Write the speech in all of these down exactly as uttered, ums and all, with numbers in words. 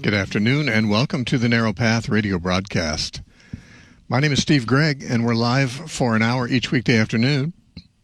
Good afternoon, and welcome to the Narrow Path radio broadcast. My name is Steve Gregg, and we're live for an hour each weekday afternoon,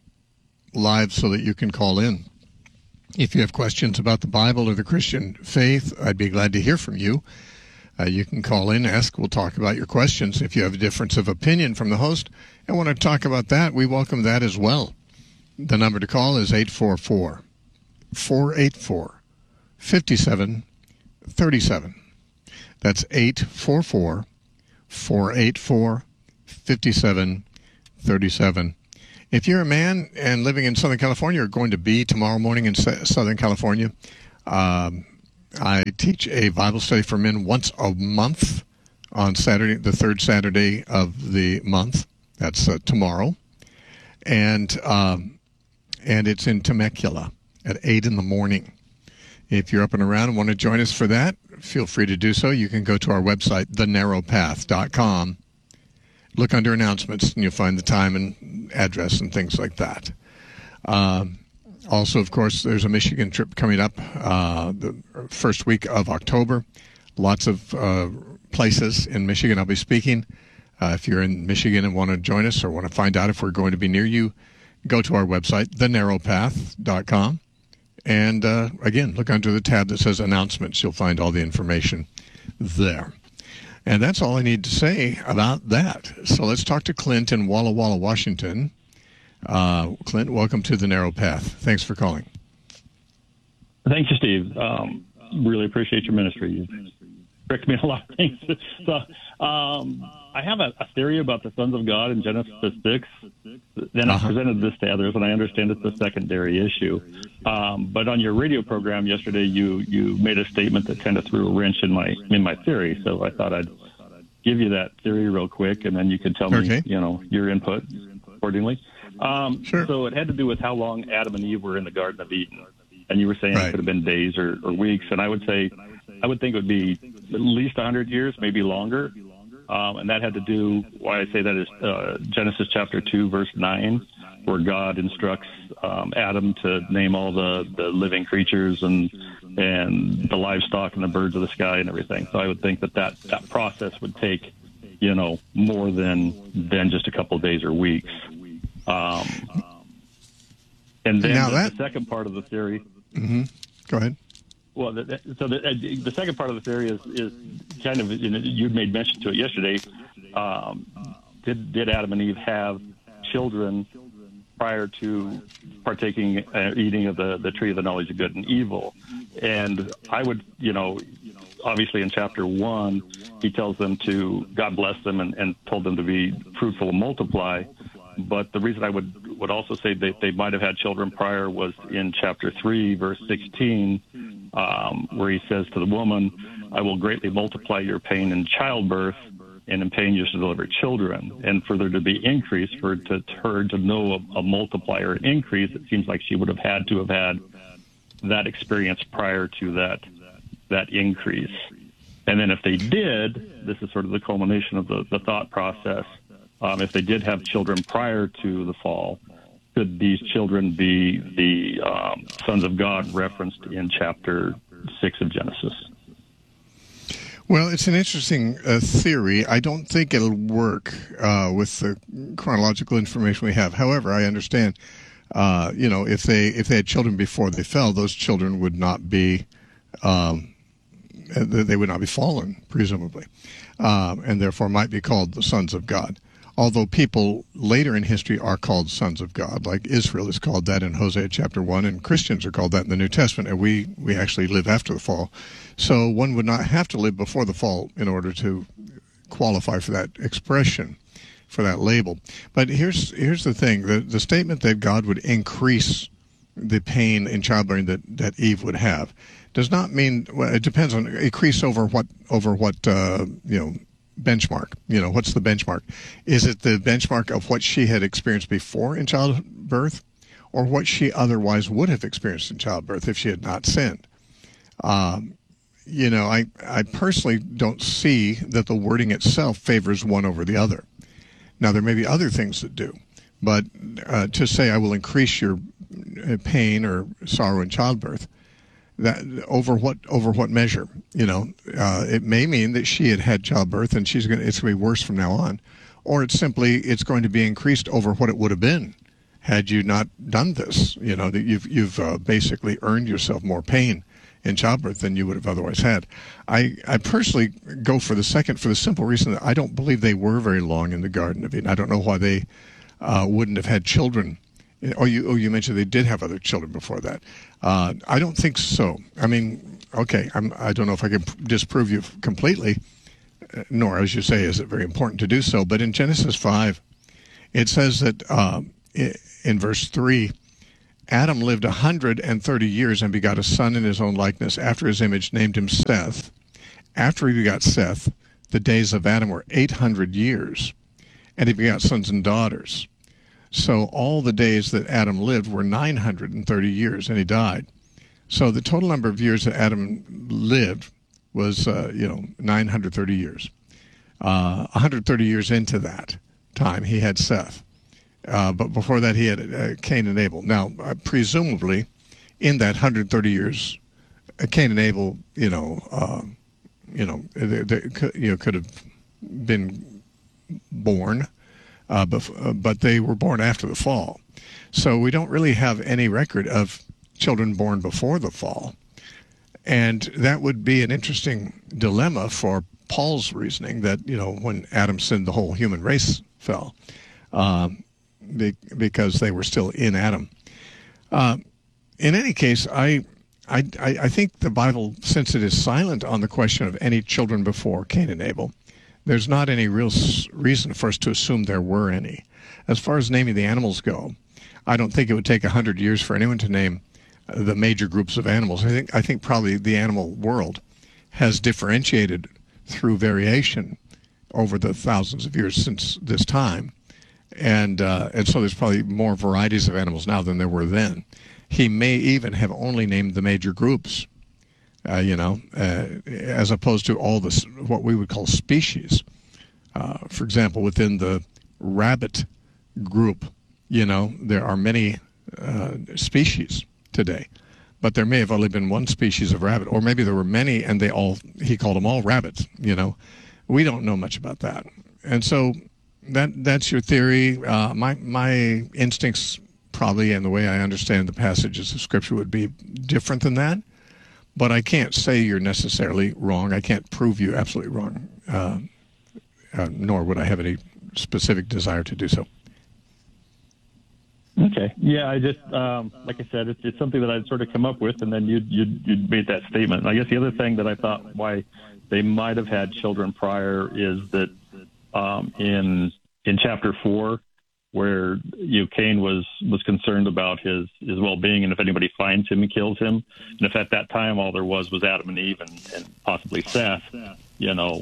live so that you can call in. If you have questions about the Bible or the Christian faith, I'd be glad to hear from you. Uh, you can call in, ask, we'll talk about your questions. If you have a difference of opinion from the host and want to talk about that, we welcome that as well. The number to call is eight four four, four eight four, five seven three seven. That's eight four four, four eight four, five seven three seven. If you're a man and living in Southern California or going to be tomorrow morning in Southern California, um, I teach a Bible study for men once a month on Saturday, the third Saturday of the month. That's uh, tomorrow. And, um, and it's in Temecula at eight in the morning. If you're up and around and want to join us for that, feel free to do so. You can go to our website, the narrow path dot com. Look under announcements, and you'll find the time and address and things like that. Um, also, of course, there's a Michigan trip coming up uh, the first week of October. Lots of uh, places in Michigan I'll be speaking. Uh, if you're in Michigan and want to join us or want to find out if we're going to be near you, go to our website, the narrow path dot com. And, uh, again, look under the tab that says Announcements. You'll find all the information there. And that's all I need to say about that. So let's talk to Clint in Walla Walla, Washington. Uh, Clint, welcome to the Narrow Path. Thanks for calling. Thank you, Steve. Um, really appreciate your ministry. You've corrected me on a lot of things. so, um, I have a, a theory about the sons of God in Genesis six. Then uh-huh. I presented this to others, and I understand it's a secondary issue. Um, but on your radio program yesterday, you, you made a statement that kind of threw a wrench in my in my theory. So I thought I'd give you that theory real quick, and then you can tell okay. me, you know, your input accordingly. Um, sure. So it had to do with how long Adam and Eve were in the Garden of Eden, and you were saying right. it could have been days or, or weeks, and I would say I would think it would be at least one hundred years, maybe longer. Um, and that had to do, why I say that is uh, Genesis chapter two, verse nine, where God instructs um, Adam to name all the, the living creatures and and the livestock and the birds of the sky and everything. So I would think that that, that process would take, you know, more than than just a couple of days or weeks. Um, and then now the, that... the second part of the theory. Mm-hmm. Go ahead. Well, the, so the, the second part of the theory is, is kind of, you know, you made mention to it yesterday. Um, did did Adam and Eve have children prior to partaking, uh, eating of the, the tree of the knowledge of good and evil? And I would, you know, obviously in chapter one, he tells them to, God bless them and, and told them to be fruitful and multiply. But the reason I would, would also say that they might have had children prior was in chapter three, verse sixteen, um, where he says to the woman, I will greatly multiply your pain in childbirth, and in pain you shall deliver children. And for there to be increase, for to, to her to know a, a multiplier, an increase, it seems like she would have had to have had that experience prior to that that increase. And then if they did, this is sort of the culmination of the, the thought process. Um, if they did have children prior to the fall, could these children be the um, sons of God referenced in chapter six of Genesis? Well, it's an interesting uh, theory. I don't think it'll work uh, with the chronological information we have. However, I understand, uh, you know, if they if they had children before they fell, those children would not be, um, they would not be fallen, presumably, um, and therefore might be called the sons of God. Although people later in history are called sons of God, like Israel is called that in Hosea chapter one, and Christians are called that in the New Testament, and we, we actually live after the fall. So one would not have to live before the fall in order to qualify for that expression, for that label. But here's here's the thing. The, the statement that God would increase the pain in childbearing that, that Eve would have does not mean, well, it depends on, increase over what, over what uh, you know, benchmark. You know, what's the benchmark? Is it the benchmark of what she had experienced before in childbirth, or what she otherwise would have experienced in childbirth if she had not sinned? Um, you know, I, I personally don't see that the wording itself favors one over the other. Now, there may be other things that do, but uh, to say I will increase your pain or sorrow in childbirth, that over what over what measure? You know, uh, it may mean that she had had childbirth and she's going it's going to be worse from now on, or it's simply it's going to be increased over what it would have been had you not done this. You know, that you've you've uh, basically earned yourself more pain in childbirth than you would have otherwise had. I, I personally go for the second for the simple reason that I don't believe they were very long in the Garden of Eden. I don't know why they uh, wouldn't have had children. Oh, you oh you mentioned they did have other children before that. Uh, I don't think so. I mean, okay, I'm, I don't know if I can disprove you completely, nor, as you say, is it very important to do so. But in Genesis five, it says that uh, in verse three, Adam lived a hundred and thirty years and begot a son in his own likeness, after his image, named him Seth. After he begot Seth, the days of Adam were eight hundred years, and he begot sons and daughters. So all the days that Adam lived were nine hundred thirty years, and he died. So the total number of years that Adam lived was, uh, you know, nine hundred thirty years. Uh, one hundred thirty years into that time, he had Seth. Uh, but before that, he had uh, Cain and Abel. Now, uh, presumably, in that one hundred thirty years, uh, Cain and Abel, you know, uh, you know, they, they could, you know, could have been born, uh, but, uh, but they were born after the fall. So we don't really have any record of children born before the fall. And that would be an interesting dilemma for Paul's reasoning that, you know, when Adam sinned, the whole human race fell. Um, because they were still in Adam. Uh, in any case, I, I, I think the Bible, since it is silent on the question of any children before Cain and Abel, there's not any real reason for us to assume there were any. As far as naming the animals go, I don't think it would take a hundred years for anyone to name the major groups of animals. I think I think probably the animal world has differentiated through variation over the thousands of years since this time. And uh, and so there's probably more varieties of animals now than there were then. He may even have only named the major groups, uh, you know, uh, as opposed to all this what we would call species. Uh, for example, within the rabbit group, you know, there are many uh, species today, but there may have only been one species of rabbit, or maybe there were many, and they all he called them all rabbits. You know, we don't know much about that, and so. That that's your theory. Uh, my my instincts probably, and the way I understand the passages of Scripture, would be different than that. But I can't say you're necessarily wrong. I can't prove you absolutely wrong, uh, uh, nor would I have any specific desire to do so. Okay. Yeah, I just um, like I said, it's, it's something that I'd sort of come up with, and then you you you made that statement. And I guess the other thing that I thought why they might have had children prior is that. Um, in in chapter four, where you know, Cain was was concerned about his, his well-being, and if anybody finds him and kills him, and if at that time all there was was Adam and Eve and, and possibly Seth, you know,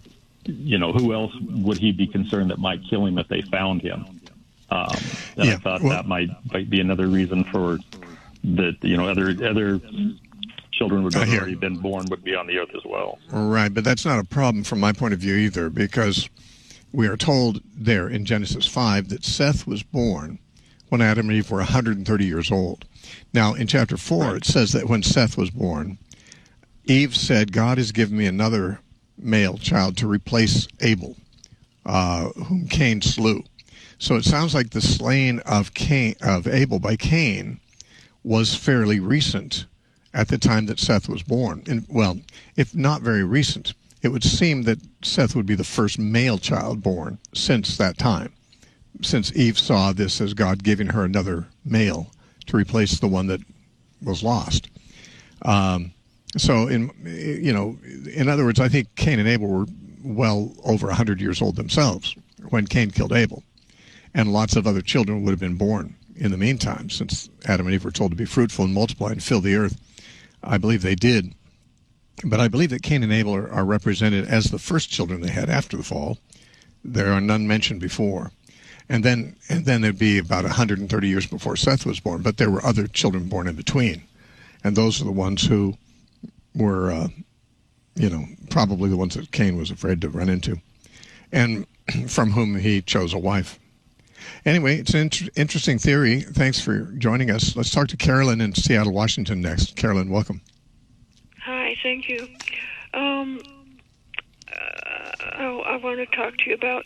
you know, who else would he be concerned that might kill him if they found him? Um, and yeah, I thought well, that might might be another reason for that. You know, other other. Children would have already been born would be on the earth as well. Right, but that's not a problem from my point of view either, because we are told there in Genesis five that Seth was born when Adam and Eve were one hundred thirty years old. Now, in chapter four, right. It says that when Seth was born, Eve said, God has given me another male child to replace Abel, uh, whom Cain slew. So it sounds like the slaying of Cain, of Abel by Cain was fairly recent at the time that Seth was born. And, well, if not very recent, it would seem that Seth would be the first male child born since that time, since Eve saw this as God giving her another male to replace the one that was lost. Um, so, in you know, in other words, I think Cain and Abel were well over one hundred years old themselves when Cain killed Abel, and lots of other children would have been born in the meantime, since Adam and Eve were told to be fruitful and multiply and fill the earth. I believe they did. But I believe that Cain and Abel are, are represented as the first children they had after the fall. There are none mentioned before. And then and then it'd be about one hundred thirty years before Seth was born. But there were other children born in between. And those are the ones who were, uh, you know, probably the ones that Cain was afraid to run into. And from whom he chose a wife. Anyway, it's an inter- interesting theory. Thanks for joining us. Let's talk to Carolyn in Seattle, Washington next. Carolyn, welcome. thank you. Um, uh, I, I want to talk to you about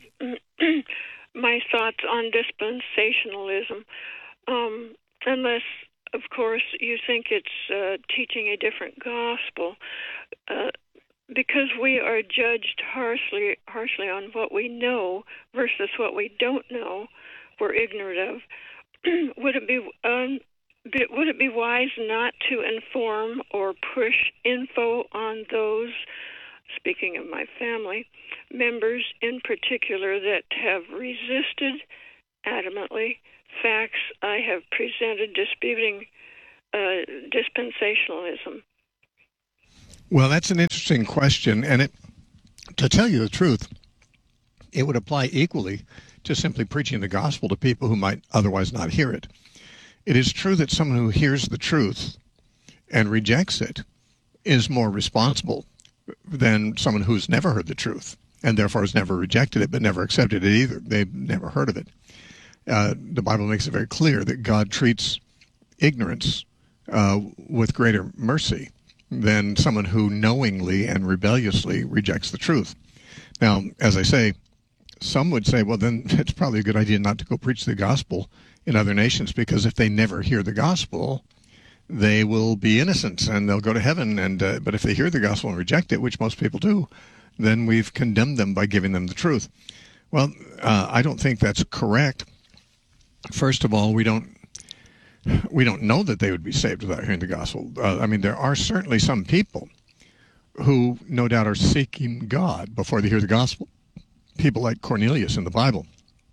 my thoughts on dispensationalism. Um, unless, of course, you think it's uh, teaching a different gospel. Uh, because we are judged harshly, harshly on what we know versus what we don't know, we're ignorant of. Would it be um, would it be wise not to inform or push info on those, speaking of my family, members in particular that have resisted adamantly facts I have presented disputing uh, dispensationalism? Well, that's an interesting question, and it, to tell you the truth, it would apply equally to simply preaching the gospel to people who might otherwise not hear it. It is true that someone who hears the truth and rejects it is more responsible than someone who's never heard the truth and therefore has never rejected it but never accepted it either. They've never heard of it. Uh, the Bible makes it very clear that God treats ignorance uh, with greater mercy than someone who knowingly and rebelliously rejects the truth. Now, as I say, some would say, well, then it's probably a good idea not to go preach the gospel in other nations, because if they never hear the gospel, they will be innocent and they'll go to heaven. And uh, but if they hear the gospel and reject it, which most people do, then we've condemned them by giving them the truth. Well, uh, I don't think that's correct. First of all, we don't we don't know that they would be saved without hearing the gospel. Uh, I mean, there are certainly some people who no doubt are seeking God before they hear the gospel. People like Cornelius in the Bible,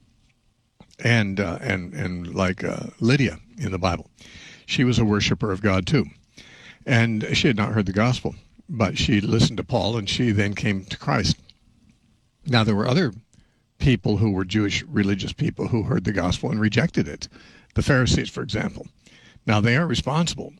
and uh, and and like uh, Lydia in the Bible. She was a worshiper of God too, and she had not heard the gospel, but she listened to Paul, and she then came to Christ. Now, there were other people who were Jewish religious people who heard the gospel and rejected it. The Pharisees, for example. Now, they are responsible.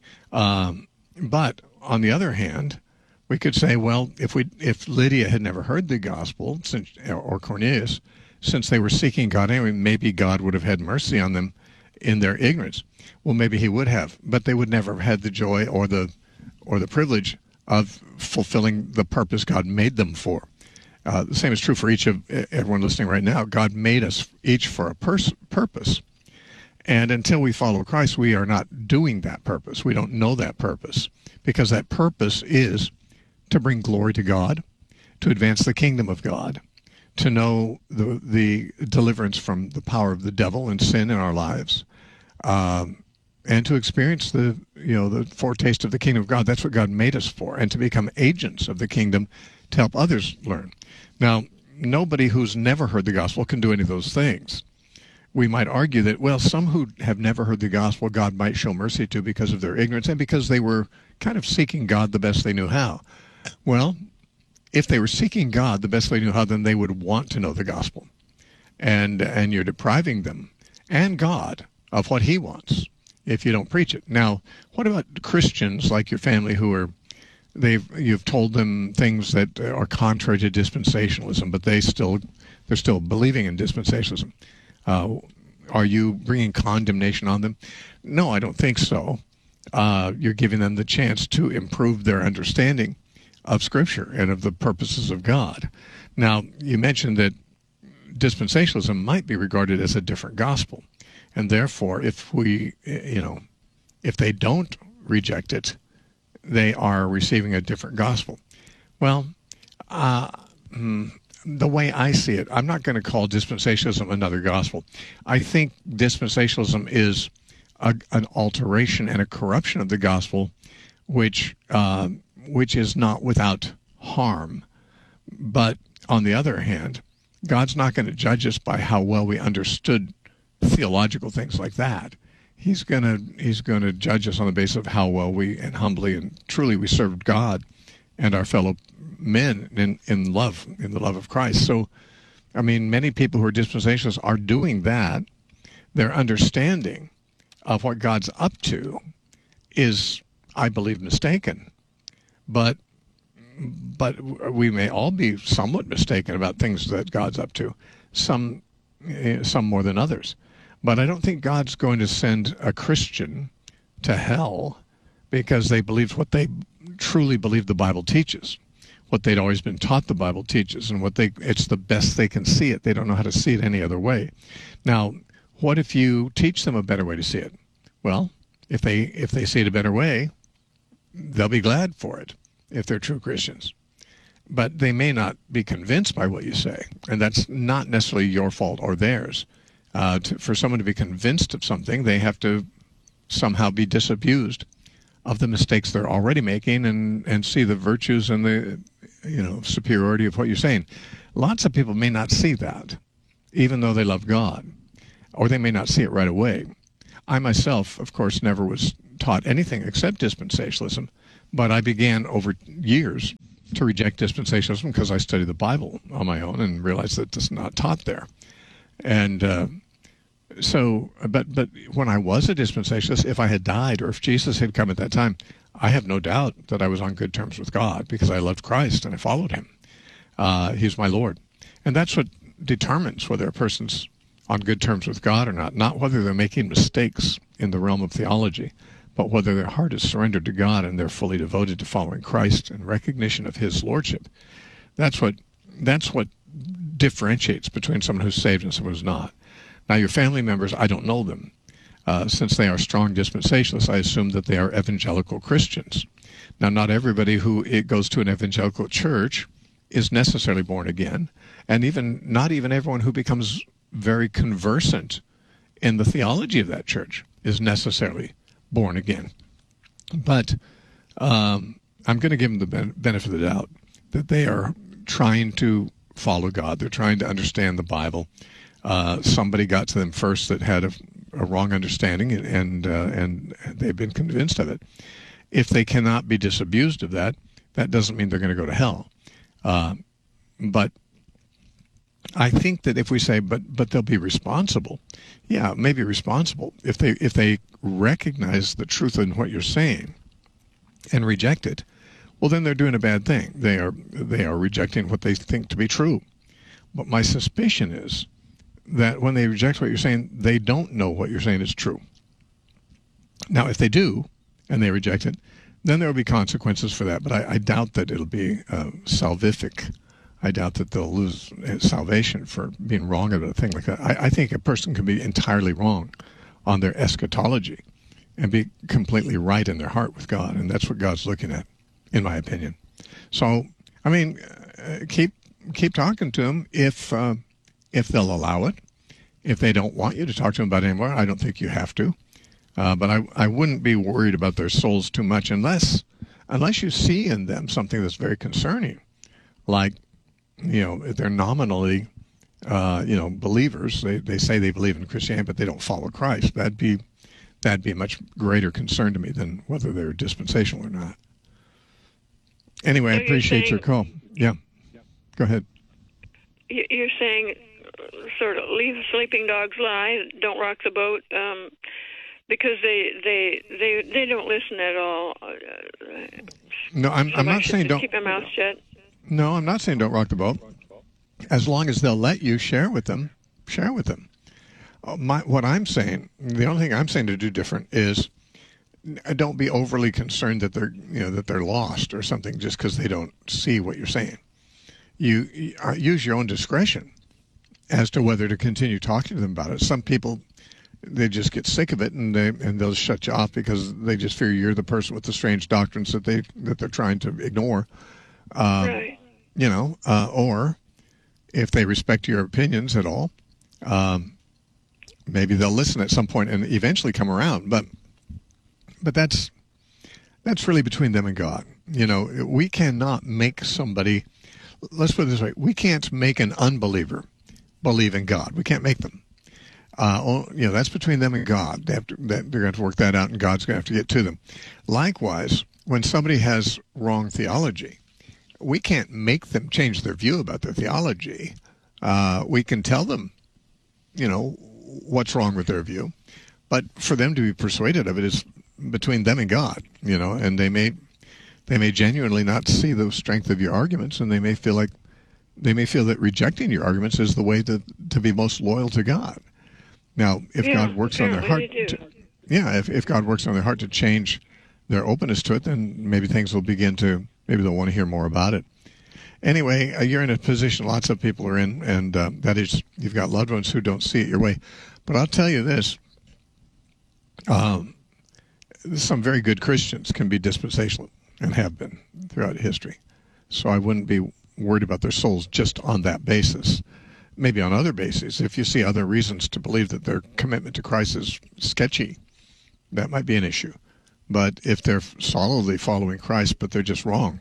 Um, but on the other hand, we could say, well, if we if Lydia had never heard the gospel, since, or Cornelius, since they were seeking God anyway, maybe God would have had mercy on them in their ignorance. Well, maybe he would have, but they would never have had the joy or the or the privilege of fulfilling the purpose God made them for. Uh, the same is true for each of everyone listening right now. God made us each for a pers- purpose. And until we follow Christ, we are not doing that purpose. We don't know that purpose, because that purpose is to bring glory to God, to advance the kingdom of God, to know the the deliverance from the power of the devil and sin in our lives, um, and to experience the you know the foretaste of the kingdom of God. That's what God made us for, and to become agents of the kingdom to help others learn. Now, nobody who's never heard the gospel can do any of those things. We might argue that, well, some who have never heard the gospel, God might show mercy to because of their ignorance and because they were kind of seeking God the best they knew how. Well, if they were seeking God the best they knew how, then they would want to know the gospel. And and you're depriving them and God of what he wants if you don't preach it. Now, what about Christians like your family who are, they've you've told them things that are contrary to dispensationalism, but they still they're still believing in dispensationalism? Uh, are you bringing condemnation on them? No, I don't think so. Uh, you're giving them the chance to improve their understanding of Scripture and of the purposes of God. Now, you mentioned that dispensationalism might be regarded as a different gospel, and therefore, if we, you know, if they don't reject it, they are receiving a different gospel. Well, uh, the way I see it, I'm not going to call dispensationalism another gospel. I think dispensationalism is a, an alteration and a corruption of the gospel, which uh, which is not without harm. But on the other hand, God's not going to judge us by how well we understood theological things like that. He's going to he's going to judge us on the basis of how well we and humbly and truly we served God and our fellow men in, in love, in the love of Christ. So, I mean, many people who are dispensationalists are doing that. Their understanding of what God's up to is, I believe, mistaken. But but we may all be somewhat mistaken about things that God's up to, some some more than others. But I don't think God's going to send a Christian to hell because they believed what they truly believe the Bible teaches, what they'd always been taught the Bible teaches, and what they it's the best they can see it. They don't know how to see it any other way. Now, what if you teach them a better way to see it? Well, if they if they see it a better way, they'll be glad for it if they're true Christians. But they may not be convinced by what you say, and that's not necessarily your fault or theirs. Uh, to, for someone to be convinced of something, they have to somehow be disabused of the mistakes they're already making and, and see the virtues and the you know superiority of what you're saying. Lots of people may not see that, even though they love God, or they may not see it right away. I myself, of course, never was taught anything except dispensationalism, but I began over years to reject dispensationalism because I studied the Bible on my own and realized that it's not taught there. And uh, so, but but when I was a dispensationalist, if I had died or if Jesus had come at that time, I have no doubt that I was on good terms with God because I loved Christ and I followed him. Uh, he's my Lord. And that's what determines whether a person's on good terms with God or not, not whether they're making mistakes in the realm of theology, but whether their heart is surrendered to God and they're fully devoted to following Christ and recognition of his lordship. That's what that's what differentiates between someone who's saved and someone who's not. Now, your family members, I don't know them. Uh, since they are strong dispensationalists, I assume that they are evangelical Christians. Now, not everybody who it goes to an evangelical church is necessarily born again, and even not even everyone who becomes very conversant in the theology of that church is necessarily born again. But um, I'm going to give them the ben- benefit of the doubt that they are trying to follow God. They're trying to understand the Bible. Uh, somebody got to them first that had a, a wrong understanding, and and, uh, and they've been convinced of it. If they cannot be disabused of that, that doesn't mean they're going to go to hell. Uh, but I think that if we say, but but they'll be responsible, yeah, maybe responsible if they if they recognize the truth in what you're saying and reject it. Well, then they're doing a bad thing. They are they are rejecting what they think to be true. But my suspicion is that when they reject what you're saying, they don't know what you're saying is true. Now, if they do and they reject it, then there will be consequences for that. But I, I doubt that it'll be uh, salvific. I doubt that they'll lose salvation for being wrong about a thing like that. I, I think a person can be entirely wrong on their eschatology and be completely right in their heart with God, and that's what God's looking at, in my opinion. So, I mean, uh, keep keep talking to them if uh, if they'll allow it. If they don't want you to talk to them about it anymore, I don't think you have to. Uh, but I I wouldn't be worried about their souls too much unless unless you see in them something that's very concerning, like, you know, if they're nominally, uh, you know, believers. They they say they believe in Christianity, but they don't follow Christ. That'd be that'd be a much greater concern to me than whether they're dispensational or not. Anyway, so I appreciate saying, your call. Yeah, go ahead. You're saying sort of leave the sleeping dogs lie, don't rock the boat, um, because they they they they don't listen at all. No, I'm so I'm not saying don't keep their mouth shut. No, I'm not saying don't rock the boat. As long as they'll let you share with them, share with them. Uh, my, what I'm saying, the only thing I'm saying to do different is don't be overly concerned that they're, you know, that they're lost or something just because they don't see what you're saying. You, you uh, use your own discretion as to whether to continue talking to them about it. Some people, they just get sick of it and they and they'll shut you off because they just fear you're the person with the strange doctrines that they that they're trying to ignore. Uh, right. You know, uh, or if they respect your opinions at all, um, maybe they'll listen at some point and eventually come around. But but that's that's really between them and God. You know, we cannot make somebody. Let's put it this way: we can't make an unbeliever believe in God. We can't make them. Uh, you know, that's between them and God. They have to, they're going to have to work that out, and God's going to have to get to them. Likewise, when somebody has wrong theology, we can't make them change their view about their theology. Uh, we can tell them, you know, what's wrong with their view, but for them to be persuaded of it is between them and God, you know, and they may they may genuinely not see the strength of your arguments, and they may feel like they may feel that rejecting your arguments is the way to to be most loyal to God. Now, if yeah, God works on their heart, to, yeah, if if God works on their heart to change their openness to it, then maybe things will begin to, maybe they'll want to hear more about it. Anyway, uh, you're in a position lots of people are in, and uh, that is, you've got loved ones who don't see it your way. But I'll tell you this, um, some very good Christians can be dispensational and have been throughout history. So I wouldn't be worried about their souls just on that basis. Maybe on other bases, if you see other reasons to believe that their commitment to Christ is sketchy, that might be an issue. But if they're solidly following Christ, but they're just wrong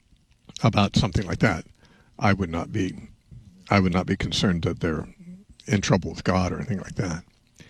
about something like that, I would not be, I would not be concerned that they're in trouble with God or anything like that.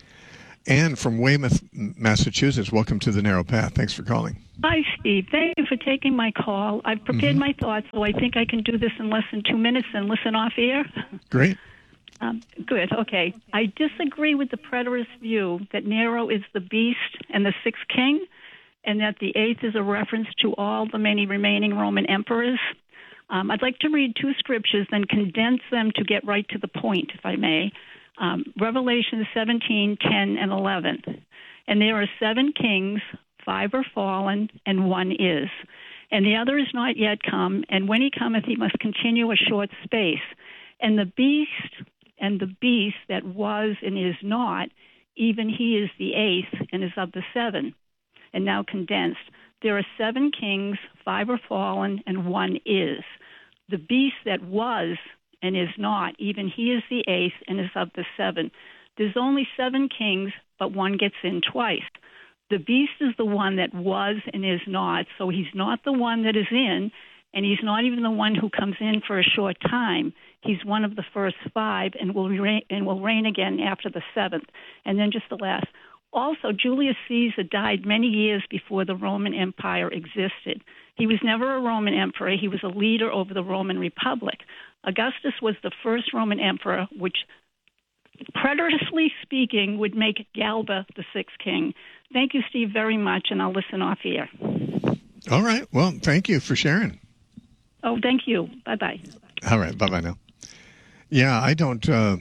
Anne from Weymouth, Massachusetts, welcome to the Narrow Path. Thanks for calling. Hi, Steve. Thank you for taking my call. I've prepared mm-hmm. my thoughts, so I think I can do this in less than two minutes and listen off air. Great. Um, good. Okay. I disagree with the preterist view that Nero is the beast and the sixth king, and that the eighth is a reference to all the many remaining Roman emperors. Um, I'd like to read two scriptures, then condense them to get right to the point, if I may. Um, Revelation seventeen, ten, and eleven. And there are seven kings, five are fallen, and one is. And the other is not yet come, and when he cometh, he must continue a short space. And the beast, and the beast that was and is not, even he is the eighth, and is of the seven. And now condensed. There are seven kings, five are fallen, and one is. The beast that was and is not, even he is the eighth, and is of the seven. There's only seven kings, but one gets in twice. The beast is the one that was and is not, so he's not the one that is in, and he's not even the one who comes in for a short time. He's one of the first five, and will reign, and will reign again after the seventh. And then just the last. Also, Julius Caesar died many years before the Roman Empire existed. He was never a Roman emperor. He was a leader over the Roman Republic. Augustus was the first Roman emperor, which, preteristically speaking, would make Galba the sixth king. Thank you, Steve, very much, and I'll listen off here. All right. Well, thank you for sharing. Oh, thank you. Bye-bye. All right. Bye-bye now. Yeah, I don't... Uh...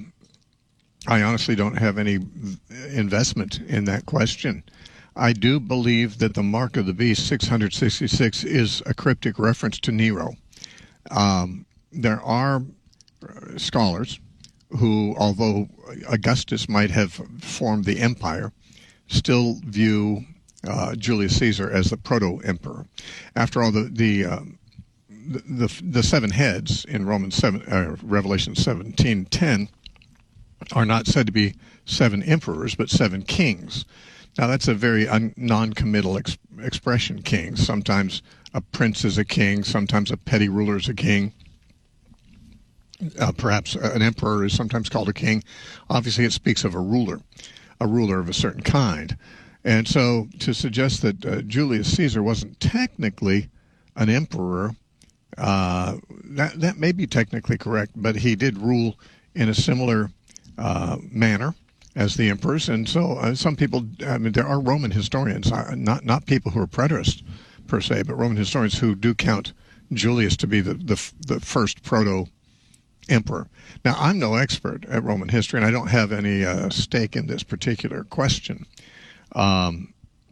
I honestly don't have any investment in that question. I do believe that the mark of the beast, six hundred sixty-six, is a cryptic reference to Nero. Um, there are scholars who, although Augustus might have formed the empire, still view uh, Julius Caesar as the proto-emperor. After all, the the, uh, the the the seven heads in Romans seven, uh, Revelation seventeen ten. Are not said to be seven emperors, but seven kings. Now, that's a very un- non-committal ex- expression, king. Sometimes a prince is a king, sometimes a petty ruler is a king. Uh, perhaps an emperor is sometimes called a king. Obviously, it speaks of a ruler, a ruler of a certain kind. And so to suggest that uh, Julius Caesar wasn't technically an emperor, uh, that, that may be technically correct, but he did rule in a similar Uh, manner as the emperors, and so uh, some people. I mean, there are Roman historians, uh, not not people who are preterists per se, but Roman historians who do count Julius to be the the, the first proto emperor. Now, I'm no expert at Roman history, and I don't have any uh, stake in this particular question. Um,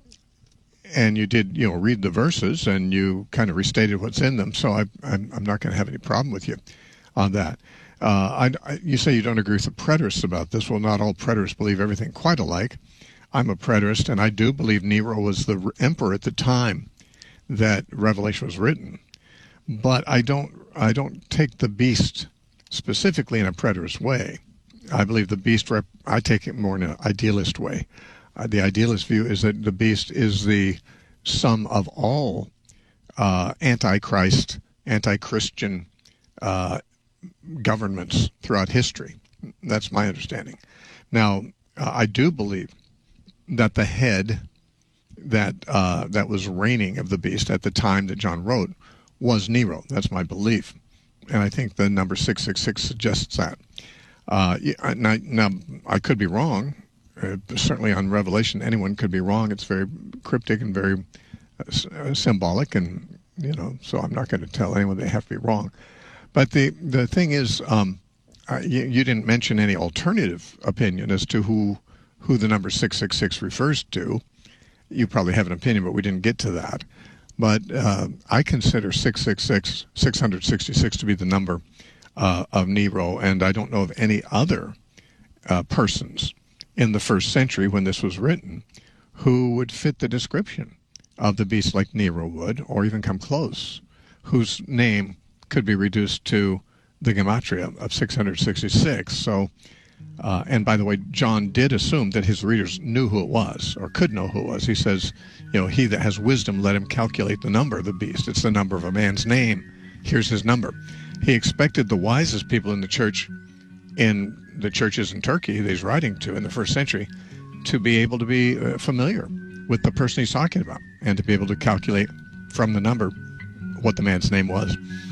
and you did, you know, read the verses, and you kind of restated what's in them. So I, I'm I'm not going to have any problem with you on that. Uh, I, I, you say you don't agree with the preterists about this. Well, not all preterists believe everything quite alike. I'm a preterist, and I do believe Nero was the emperor at the time that Revelation was written. But I don't I don't take the beast specifically in a preterist way. I believe the beast, rep, I take it more in an idealist way. Uh, the idealist view is that the beast is the sum of all uh, anti-Christ, anti-Christian uh governments throughout history. That's my understanding. Now, uh, I do believe that the head that uh, that was reigning of the beast at the time that John wrote was Nero. That's my belief. And I think the number six six six suggests that. Uh, now, now, I could be wrong. Uh, certainly on Revelation, anyone could be wrong. It's very cryptic and very uh, symbolic, and, you know, so I'm not going to tell anyone they have to be wrong. But the, the thing is, um, uh, you, you didn't mention any alternative opinion as to who who the number six six six refers to. you probably have an opinion, but we didn't get to that. But uh, I consider six six six, six hundred sixty-six to be the number uh, of Nero, and I don't know of any other uh, persons in the first century when this was written who would fit the description of the beast like Nero would, or even come close, whose name could be reduced to the gematria of six hundred sixty-six. So, uh, and by the way, John did assume that his readers knew who it was, or could know who it was. He says, you know, he that has wisdom, let him calculate the number of the beast. It's the number of a man's name. Here's his number. He expected the wisest people in the church, in the churches in Turkey that he's writing to in the first century, to be able to be uh, familiar with the person he's talking about and to be able to calculate from the number what the man's name was.